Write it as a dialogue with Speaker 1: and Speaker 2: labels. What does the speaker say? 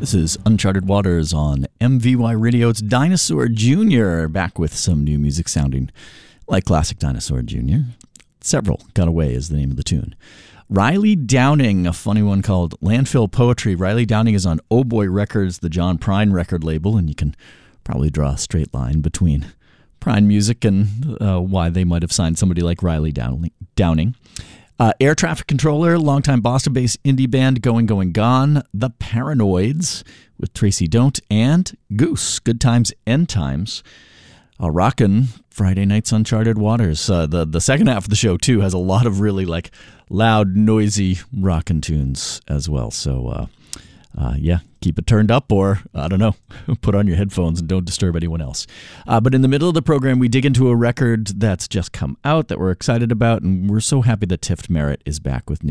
Speaker 1: This is Uncharted Waters on MVY Radio. It's Dinosaur Jr. back with some new music sounding like classic Dinosaur Jr. Several Got Away is the name of the tune. Riley Downing, a funny one called Landfill Poetry. Riley Downing is on Oh Boy Records, the John Prine record label, and you can probably draw a straight line between Prine Music and why they might have signed somebody like Riley Downing. Air Traffic Controller, longtime Boston-based indie band Going Going Gone, The Paranoids with Tracy Don't, and Goose, Good Times, End Times. Rockin' Friday nights Uncharted Waters. The second half of the show, too, has a lot of really like loud, noisy rockin' tunes as well. So, yeah, keep it turned up or, I don't know, put on your headphones and don't disturb anyone else. But in the middle of the program, we dig into a record that's just come out that we're excited about, and we're so happy that Tift Merritt is back with new